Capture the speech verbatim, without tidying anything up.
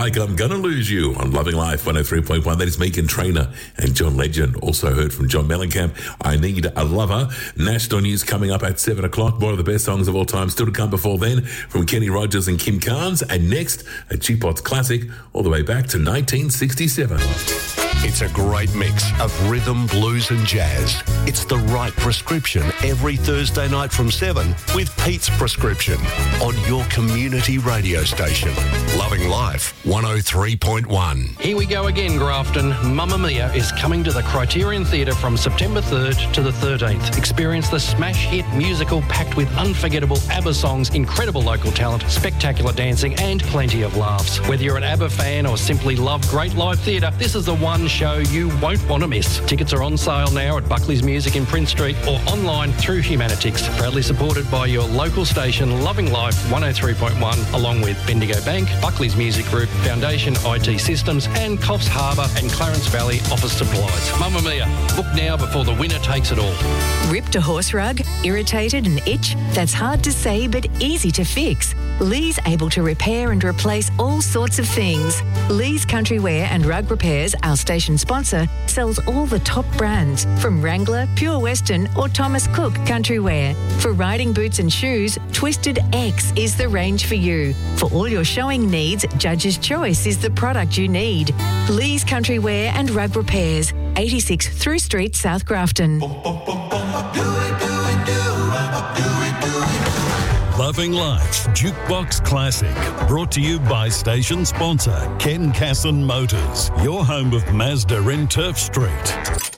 Like I'm Gonna Lose You on Loving Life one oh three point one. That is Megan Trainor and John Legend. Also heard from John Mellencamp, I Need a Lover. National news coming up at seven o'clock. More of the best songs of all time still to come before then from Kenny Rogers and Kim Carnes. And next, a G-Pots classic all the way back to nineteen sixty-seven. It's a great mix of rhythm, blues and jazz. It's the right prescription every Thursday night from seven with Pete's Prescription on your community radio station. Loving Life one oh three point one. Here we go again, Grafton. Mamma Mia is coming to the Criterion Theatre from September third to the thirteenth. Experience the smash hit musical packed with unforgettable ABBA songs, incredible local talent, spectacular dancing and plenty of laughs. Whether you're an ABBA fan or simply love great live theatre, this is the one show you won't want to miss. Tickets are on sale now at Buckley's Music in Prince Street or online through Humanitix. Proudly supported by your local station Loving Life one oh three point one, along with Bendigo Bank, Buckley's Music Group, Foundation I T Systems and Coffs Harbour and Clarence Valley Office Supplies. Mamma Mia, book now before the winner takes it all. Ripped a horse rug? Irritated an itch? That's hard to say but easy to fix. Lee's able to repair and replace all sorts of things. Lee's Country Wear and Rug Repairs, our station sponsor, sells all the top brands from Wrangler, Pure Western or Thomas Cook Country Wear. For riding boots and shoes, Twisted X is the range for you. For all your showing needs, Judge's Choice is the product you need. Lee's Country Wear and Rug Repairs, eighty-six Through Street, South Grafton. Loving Life Jukebox Classic, brought to you by station sponsor Ken Casson Motors, your home of Mazda in Turf Street.